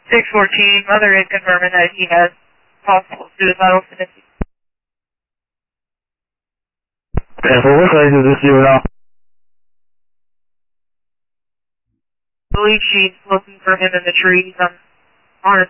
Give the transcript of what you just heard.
614, mother is confirming that he has possible suicidal tendencies. And for what place is this juvenile? I believe she's looking for him in the trees. I'm honestly